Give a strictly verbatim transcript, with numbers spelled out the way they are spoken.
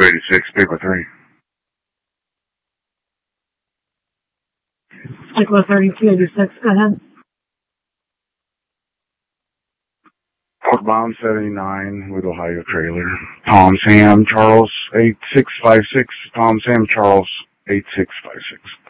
eighty-six, paper three. Stickler thirty-two eighty-six, go ahead. Northbound seventy-nine with Ohio trailer. Tom Sam Charles eight six five six. Tom Sam Charles eight six five six.